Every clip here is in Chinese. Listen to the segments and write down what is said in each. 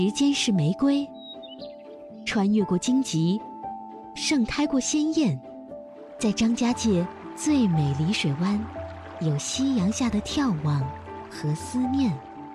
时间是玫瑰，穿越过荆棘，盛开过鲜艳。在张家界最美丽水湾，有夕阳下的眺望和思念。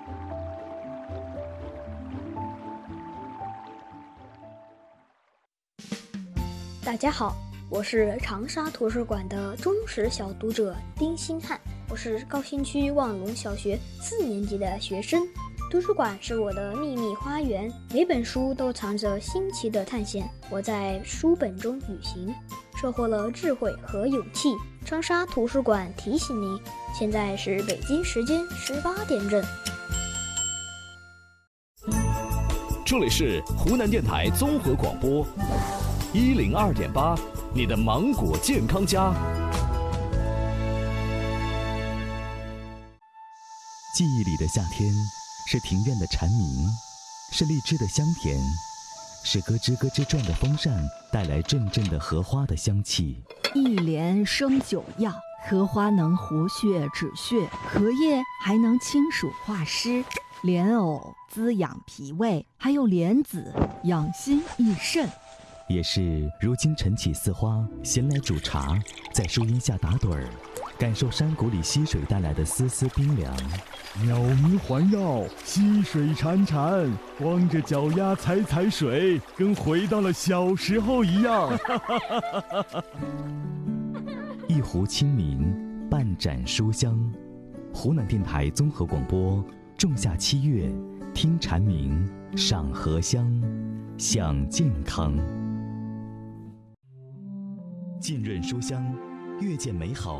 大家好，我是长沙图书馆的忠实小读者丁星汉，我是高新区望龙小学4年级的学生。图书馆是我的秘密花园，每本书都藏着新奇的探险。我在书本中旅行，收获了智慧和勇气。长沙图书馆提醒您，现在是北京时间18点整。 这里是湖南电台综合广播102.8，你的芒果健康家。 记忆里的夏天，是庭院的蝉鸣，是荔枝的香甜，是咯吱咯吱转的风扇带来阵阵的荷花的香气。 一莲生9药，荷花能活血止血，荷叶还能清暑化湿，莲藕滋养脾胃，还有莲子养心益肾。 也是如今晨起似花，闲来煮茶，在树荫下打盹儿，感受山谷里溪水带来的丝丝冰凉。 鸟鸣环绕，溪水潺潺，光着脚丫踩踩水，跟回到了小时候一样。 一壶清明，半盏书香。湖南电台综合广播，仲夏7月，听蝉鸣，赏荷香，享健康。浸润书香，阅见美好。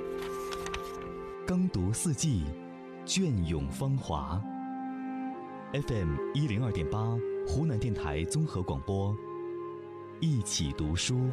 耕读四季，隽永芳华。FM 102.8，湖南电台综合广播，一起读书。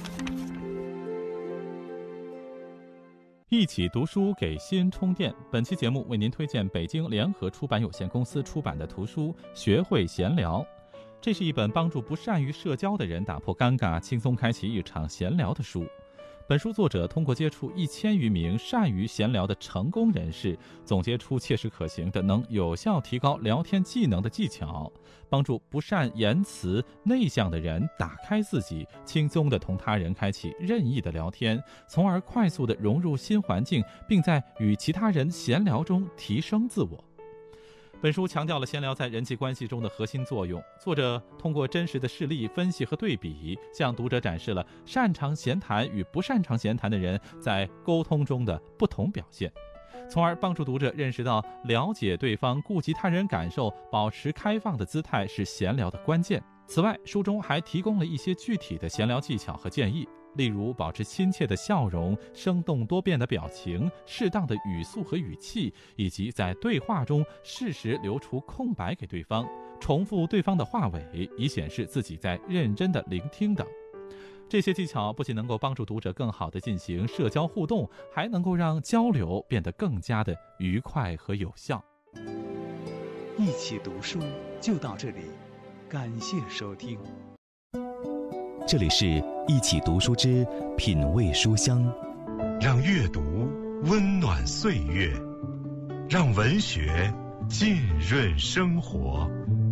一起读书给心充电。本期节目为您推荐北京联合出版有限公司出版的图书《学会闲聊》。这是一本帮助不善于社交的人打破尴尬，轻松开启一场闲聊的书。本书作者通过接触1000余名善于闲聊的成功人士，总结出切实可行的能有效提高聊天技能的技巧，帮助不善言辞、内向的人打开自己，轻松地同他人开启任意的聊天，从而快速地融入新环境，并在与其他人闲聊中提升自我。本书强调了闲聊在人际关系中的核心作用。作者通过真实的事例分析和对比，向读者展示了擅长闲谈与不擅长闲谈的人在沟通中的不同表现，从而帮助读者认识到了解对方、顾及他人感受、保持开放的姿态是闲聊的关键。此外，书中还提供了一些具体的闲聊技巧和建议，例如保持亲切的笑容、生动多变的表情、适当的语速和语气，以及在对话中适时留出空白给对方，重复对方的话尾，以显示自己在认真的聆听等。这些技巧不仅能够帮助读者更好地进行社交互动，还能够让交流变得更加的愉快和有效。 一起读书就到这里，感谢收听。 这里是一起读书之品味书香， 让阅读温暖岁月，让文学浸润生活。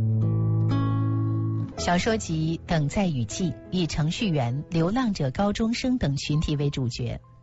小说集《等待雨季》以程序员、流浪者高中生等群体为主角，